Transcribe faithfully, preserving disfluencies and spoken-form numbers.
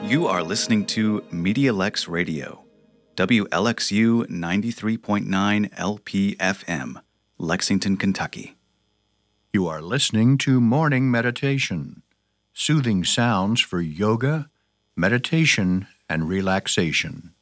You are listening to MediaLex Radio, W L X U ninety-three point nine L P F M, Lexington, Kentucky. You are listening to Morning Meditation, soothing sounds for yoga, meditation, and relaxation.